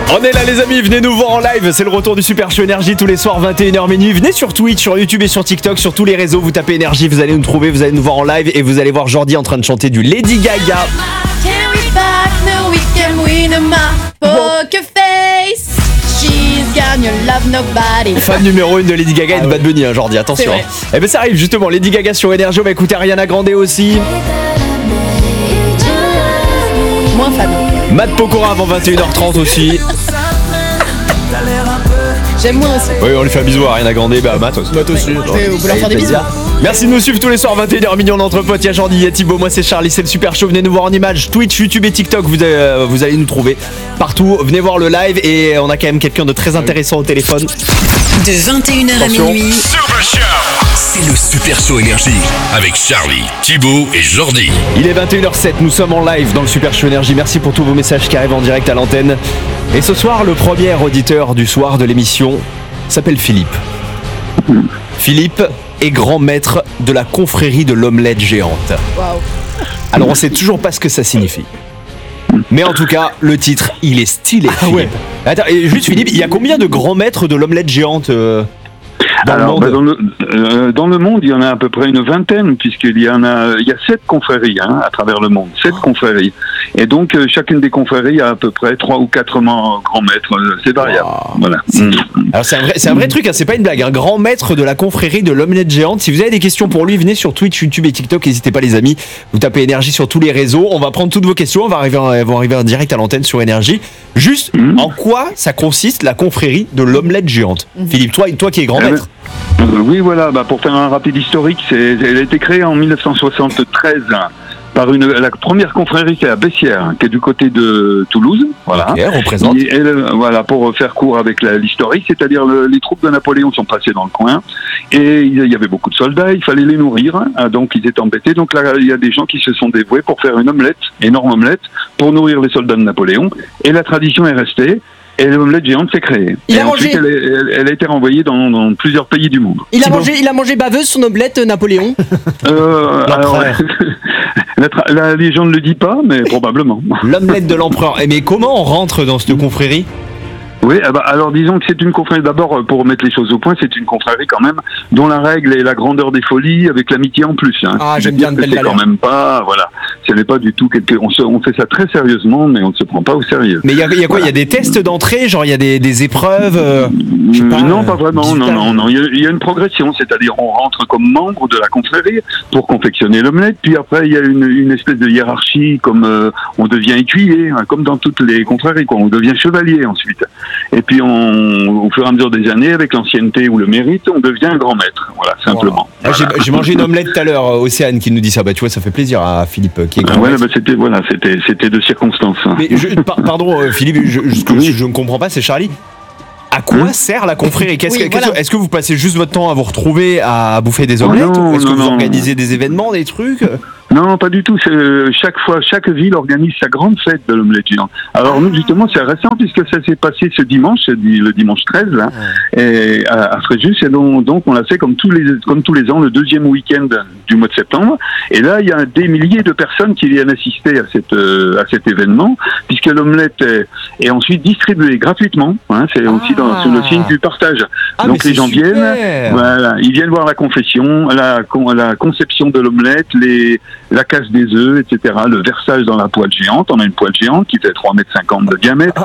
On est là les amis, venez nous voir en live, c'est le retour du Super Show Énergie tous les soirs 21h minuit. Venez sur Twitch, sur YouTube et sur TikTok, sur tous les réseaux, vous tapez Énergie, vous allez nous trouver, vous allez nous voir en live et vous allez voir Jordi en train de chanter du Lady Gaga. Fan numéro 1 de Lady Gaga et de Bad Bunny, hein, Jordi, attention. Et ben ça arrive justement, Lady Gaga sur Énergie, on va écouter Ariana Grande aussi. Moins fan. Matt Pokora avant 21h30 aussi. J'aime moins aussi. Oui, on lui fait un bisou à Ariana Grande, bah Matt aussi. Vous leur faire des bisous. Merci de nous suivre tous les soirs 21h millions d'entre potes. Il y a Jordi, il y a Thibaut, moi c'est Charlie, c'est le Super Show. Venez nous voir en images, Twitch, YouTube et TikTok, vous allez nous trouver partout. Venez voir le live et on a quand même quelqu'un de très intéressant au téléphone. De 21h à minuit. Super Show. C'est le Super Show Énergie avec Charlie, Thibaut et Jordi. Il est 21h07, nous sommes en live dans le Super Show Énergie. Merci pour tous vos messages qui arrivent en direct à l'antenne. Et ce soir, le premier auditeur du soir de l'émission s'appelle Philippe. Philippe est grand maître de la confrérie de l'omelette géante. Waouh. Alors on sait toujours pas ce que ça signifie. Mais en tout cas, le titre, il est stylé, Philippe. Ouais. Attends, et juste Philippe, il y a combien de grands maîtres de l'omelette géante dans le monde, il y en a à peu près une vingtaine, puisqu'il y a 7 confréries à travers le monde, 7 confréries. Et donc, chacune des confréries a à peu près 3 ou 4 grands maîtres, c'est variable. Wow. Voilà. Alors, c'est un vrai truc, hein, c'est pas une blague. Un grand maître de la confrérie de l'omelette géante. Si vous avez des questions pour lui, venez sur Twitch, YouTube et TikTok, n'hésitez pas les amis. Vous tapez Énergie sur tous les réseaux, on va prendre toutes vos questions, on va arriver en direct à l'antenne sur Énergie. Juste, en quoi ça consiste la confrérie de l'omelette géante Philippe, toi qui es grand maître. Oui, voilà, pour faire un rapide historique, elle a été créée en 1973 par la première confrérie qui est à Bessières, qui est du côté de Toulouse. Voilà. Okay, représente. Voilà, pour faire court avec l'historique, c'est-à-dire les troupes de Napoléon sont passées dans le coin et il y avait beaucoup de soldats, il fallait les nourrir, donc ils étaient embêtés. Donc là, il y a des gens qui se sont dévoués pour faire une omelette, énorme omelette, pour nourrir les soldats de Napoléon. Et la tradition est restée. Et l'omelette géante s'est créée. Ensuite, elle a été renvoyée dans plusieurs pays du monde. Il a mangé baveuse son omelette, Napoléon. Alors, la légende ne le dit pas, mais probablement. L'omelette de l'empereur. Mais comment on rentre dans cette confrérie ? Oui, alors disons que c'est une confrérie, d'abord pour remettre les choses au point, c'est une confrérie quand même dont la règle est la grandeur des folies avec l'amitié en plus. Ah, j'aime bien de belles valeurs. C'est quand même pas, voilà, ce n'est pas du tout on fait ça très sérieusement, mais on ne se prend pas au sérieux. Mais il y a quoi ? Il y a des tests d'entrée, genre il y a des épreuves non, pas vraiment, non. Il y a une progression, c'est-à-dire on rentre comme membre de la confrérie pour confectionner l'omelette, puis après il y a une espèce de hiérarchie, comme on devient écuyer, comme dans toutes les confréries, quoi. On devient chevalier ensuite. Et puis, au fur et à mesure des années, avec l'ancienneté ou le mérite, on devient un grand maître. Voilà, simplement. Wow. Voilà. J'ai mangé une omelette tout à l'heure, Océane qui nous dit ça. Tu vois, ça fait plaisir à Philippe qui est grand maître. C'était de circonstance. Mais pardon, Philippe, ce que je ne comprends pas, c'est Charlie. À quoi sert la confrérie ? Est-ce que vous passez juste votre temps à vous retrouver à bouffer des omelettes ? Est-ce que vous organisez des événements, des trucs ? Non, pas du tout. Chaque ville organise sa grande fête de l'omelette géante. Alors nous, justement, c'est récent puisque ça s'est passé ce dimanche, le dimanche 13, là, et à Fréjus. Et donc, on l'a fait comme tous les ans, le deuxième week-end du mois de septembre. Et là, il y a des milliers de personnes qui viennent assister à cet événement, puisque l'omelette est ensuite distribuée gratuitement. C'est aussi sous le signe du partage. Donc les gens viennent, ils viennent voir la confession, la conception de l'omelette, la casse des œufs, etc., le versage dans la poêle géante. On a une poêle géante qui fait 3,50 m de diamètre.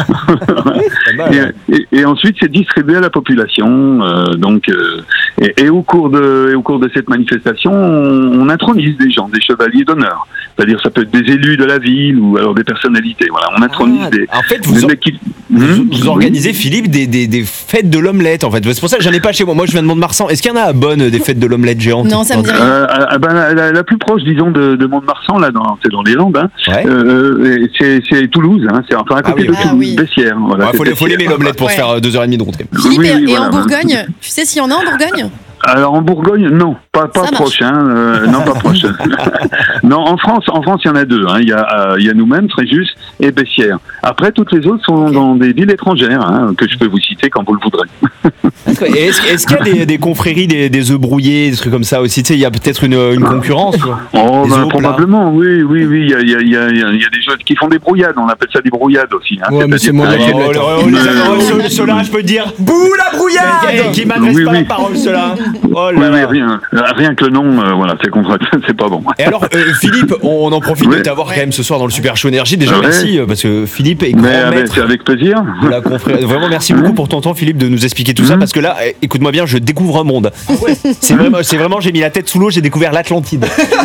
Et ensuite, c'est distribué à la population. Et au cours de cette manifestation, on intronise des gens, des chevaliers d'honneur. C'est-à-dire, ça peut être des élus de la ville ou alors des personnalités. Voilà, on intronise des. En fait, vous organisez, Philippe, des fêtes de l'omelette. En fait, c'est pour ça que j'en ai pas chez moi. Moi, je viens de Mont-de-Marsan. Est-ce qu'il y en a à Bonne des fêtes de l'omelette géante ? Non, ça me dit rien. La plus proche, disons, de Mont-de-Marsan, là, c'est dans les Landes. C'est Toulouse. C'est enfin à côté de Toulouse, Bessières. Voilà, faut l'aimer l'omelette pour se faire 2h30 de route. Philippe, et en Bourgogne, tu sais s'il y en a en Bourgogne ? Alors en Bourgogne, non, pas proche, non pas proche. Non, en France, il y en a deux. Il y a nous-mêmes, Fréjus et Bessières. Après, toutes les autres sont dans des villes étrangères, que je peux vous citer quand vous le voudrez. Et est-ce qu'il y a des confréries, des œufs brouillés, des trucs comme ça aussi? Tu sais, il y a peut-être une concurrence. Oh, probablement, oui. Il y a des jeux qui font des brouillades. On appelle ça des brouillades aussi. Ouais, mais c'est mon cela, je peux te dire. Bouh la brouillade! Qui m'adresse pas la parole, cela. Oh là là. Rien que le nom, voilà, c'est pas bon. Et alors, Philippe, on en profite de t'avoir quand même ce soir dans le Super Show Énergie. Déjà, merci, parce que Philippe est grand maître. C'est avec plaisir. Vraiment, merci beaucoup pour ton temps, Philippe, de nous expliquer tout ça, parce que là, écoute-moi bien, je découvre un monde. C'est vraiment, j'ai mis la tête sous l'eau, j'ai découvert l'Atlantide.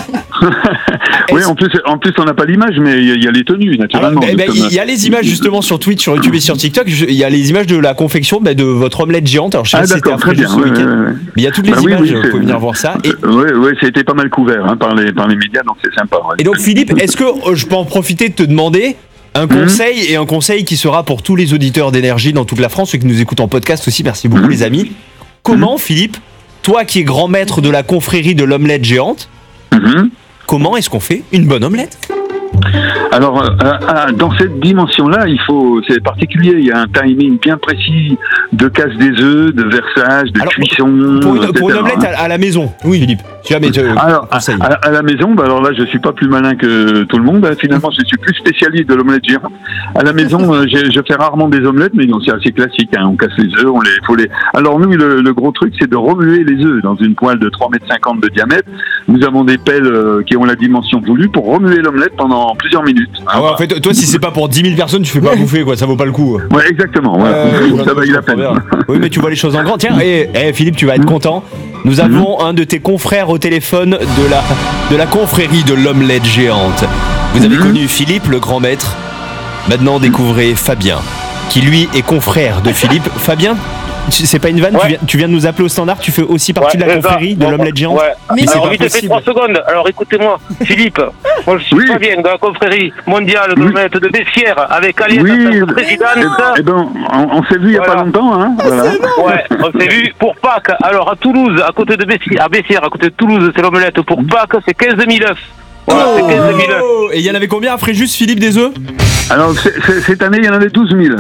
Oui, en plus, on n'a pas l'image, mais il y a les tenues, naturellement. Il y a les images justement sur Twitch, sur YouTube et sur TikTok. Il y a les images de la confection de votre omelette géante. Alors, je sais pas si c'était après juste ce week-end. Mais il y a toutes les images, vous pouvez venir voir ça. Oui, ça a été pas mal couvert par les médias, donc c'est sympa. Ouais. Et donc, Philippe, est-ce que je peux en profiter de te demander un conseil qui sera pour tous les auditeurs d'énergie dans toute la France, ceux qui nous écoutent en podcast aussi, merci beaucoup les amis. Comment, Philippe, toi qui es grand maître de la confrérie de l'omelette géante, comment est-ce qu'on fait une bonne omelette? Alors, dans cette dimension-là, c'est particulier. Il y a un timing bien précis de casse des œufs, de versage, de cuisson. Pour une omelette à la maison, oui, Philippe. Alors, à la maison, alors là, je suis pas plus malin que tout le monde. Finalement, je suis plus spécialiste de l'omelette géante. À la maison, je fais rarement des omelettes, mais c'est assez classique. On casse les œufs, Alors nous, le gros truc, c'est de remuer les œufs dans une poêle de 3,50 m de diamètre. Nous avons des pelles qui ont la dimension voulue pour remuer l'omelette pendant plusieurs minutes. En fait, toi, si c'est pas pour 10 000 personnes, tu fais pas bouffer, quoi. Ça vaut pas le coup. Ouais, exactement. Ça vaut la peine. Oui, mais tu vois les choses en grand. Tiens, Philippe, tu vas être content. Nous avons un de tes confrères au téléphone de la confrérie de l'omelette géante. Vous avez connu Philippe, le grand maître. Maintenant, découvrez Fabien, qui lui est confrère de Philippe. Fabien, c'est pas une vanne, tu viens de nous appeler au standard, tu fais aussi partie de la confrérie de l'omelette géante. Mais alors, vite fait 3 secondes. Alors, écoutez-moi, Philippe, moi je suis Fabien de la confrérie mondiale de l'omelette de Bessières avec Aliette, la présidente. On s'est vu il y a pas longtemps, Voilà. Ouais, on s'est vu pour Pâques. Alors, à Toulouse, à côté de Bessières, à côté de Toulouse, c'est l'omelette pour Pâques, c'est 15 000 œufs. Voilà, c'est 15 000 œufs. Et il y en avait combien après juste, Philippe, des œufs? Alors, cette année, il y en avait 12 000.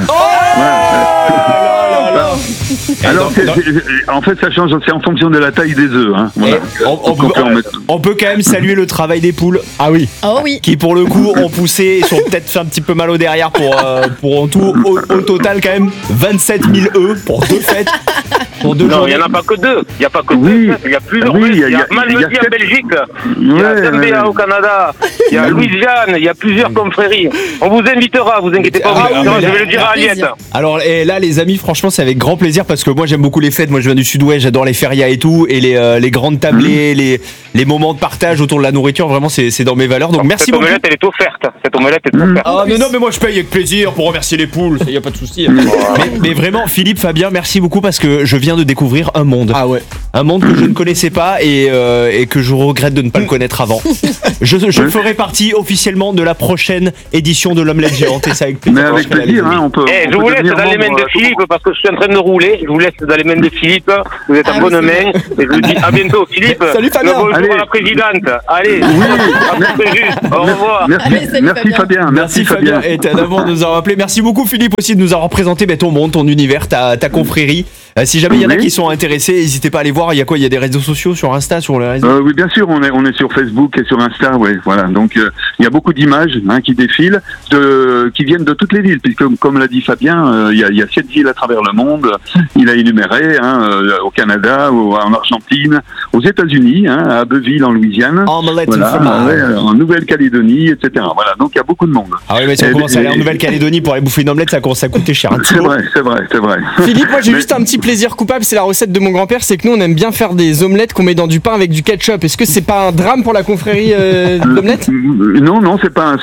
Alors, en fait, ça change, c'est en fonction de la taille des œufs. Voilà. On peut quand même saluer le travail des poules. Ah oui. Oh oui. Qui pour le coup ont poussé, ils sont peut-être fait un petit peu mal au derrière pour en tout, au total quand même 27 000 œufs pour 2 fêtes. Non, il n'y en a pas que 2. Il n'y a pas que 2. Il y a plusieurs. Il y a Malmedy en Belgique. Il y a Zambéa au Canada. Il y a Louisiane. Il y a plusieurs confréries. On vous invitera, vous inquiétez pas. Je vais le dire à Aliette. Alors là, les amis, franchement, c'est avec grand plaisir parce que moi, j'aime beaucoup les fêtes. Moi, je viens du Sud-Ouest, j'adore les férias et tout. Et les grandes tablées, les moments de partage autour de la nourriture, vraiment, c'est dans mes valeurs. Donc, merci beaucoup. Cette omelette, elle est offerte. Ah, non, mais moi, je paye avec plaisir pour remercier les poules. Il n'y a pas de souci. Mais vraiment, Philippe, Fabien, merci beaucoup parce que je viens de découvrir un monde. Ah ouais. Un monde que je ne connaissais pas et que je regrette de ne pas le connaître avant. Je ferai partie officiellement de la prochaine édition de l'omelette géante et ça avec plaisir. Mais avec plaisir, on peut. Je vous laisse dans les mains de Philippe parce que je suis en train de rouler. Je vous laisse dans les mains de Philippe. Vous êtes en bonne main. Et je vous dis à bientôt, Philippe. Salut Fabien. Bonjour à la présidente. Allez. Au revoir. Merci Fabien. Merci Fabien. Et d'avoir nous avoir appelé. Merci beaucoup Philippe aussi de nous avoir présenté ton monde, ton univers, ta confrérie. Si jamais il y en a qui sont intéressés, n'hésitez pas à aller voir. Il y a quoi? Il y a des réseaux sociaux sur Insta, sur les réseaux? Oui, bien sûr, on est sur Facebook et sur Insta, voilà. Donc il y a beaucoup d'images qui défilent, qui viennent de toutes les villes, puisque comme l'a dit Fabien, il y a 7 villes à travers le monde. Il a énuméré au Canada, en Argentine, aux États-Unis, à Abbeville en Louisiane, en Nouvelle-Calédonie, etc. Voilà, donc il y a beaucoup de monde. Ah oui, mais si on commence à aller en Nouvelle-Calédonie pour aller bouffer une omelette, ça commence à coûter cher. C'est vrai. Philippe, moi j'ai juste un petit plaisir coupable, c'est la recette de mon grand-père, c'est que nous on aime bien faire des omelettes qu'on met dans du pain avec du ketchup. Est-ce que c'est pas un drame pour la confrérie de l'omelette? Non, c'est pas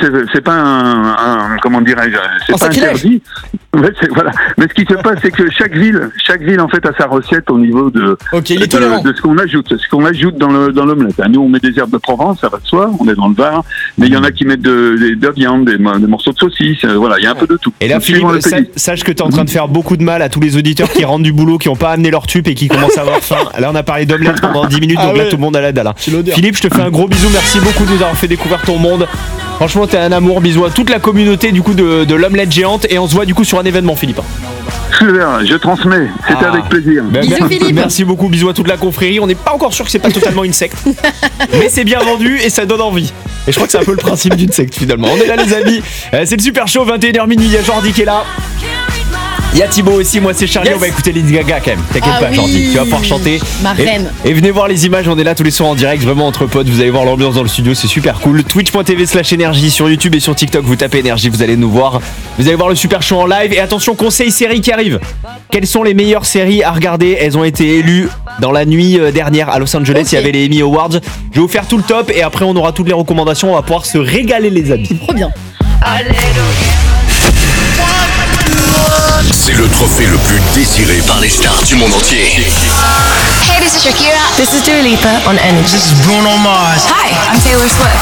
un comment dirais-je, c'est pas interdit. Voilà. Mais ce qui se passe, c'est que chaque ville en fait a sa recette au niveau de ce qu'on ajoute dans l'omelette. Nous on met des herbes de Provence, ça va de soi, on est dans le Var, mais il y en a qui mettent de la viande, des morceaux de saucisse, voilà, il y a un peu de tout. Et là Philippe, sache que tu es en train de faire beaucoup de mal à tous les auditeurs qui rentrent du boulot, qui n'ont pas amené leur tube et qui commencent à avoir faim. Là, on a parlé d'omelette pendant 10 minutes, donc là, tout le monde a la dalle. Hein. l'odeur. Philippe, je te fais un gros bisou. Merci beaucoup de nous avoir fait découvrir ton monde. Franchement, t'es un amour. Bisous à toute la communauté du coup de l'omelette géante. Et on se voit du coup sur un événement, Philippe. Super, je transmets. C'était avec plaisir. Bisous, Philippe. Merci beaucoup. Bisous à toute la confrérie. On n'est pas encore sûr que c'est pas totalement une secte. Mais c'est bien vendu et ça donne envie. Et je crois que c'est un peu le principe d'une secte finalement. On est là, les amis. C'est le Super Show, 21h minuit. Il y a Jordi qui est là. Il y a Thibaut aussi, moi c'est Charlie, on va écouter Lady Gaga quand même. T'inquiète pas, Jordi, tu vas pouvoir chanter. Ma reine. Et venez voir les images, on est là tous les soirs en direct, vraiment entre potes, vous allez voir l'ambiance dans le studio, c'est super cool. Twitch.tv/énergie, sur YouTube et sur TikTok, vous tapez énergie, vous allez nous voir. Vous allez voir le Super Show en live. Et attention, conseil série qui arrive. Quelles sont les meilleures séries à regarder? Elles ont été élues dans la nuit dernière à Los Angeles, il y avait les Emmy Awards. Je vais vous faire tout le top et après on aura toutes les recommandations, on va pouvoir se régaler les amis. Trop bien. C'est le trophée le plus désiré par les stars du monde entier. Hey, this is Shakira. This is Dua Lipa on Energy. This is Bruno Mars. Hi, I'm Taylor Swift.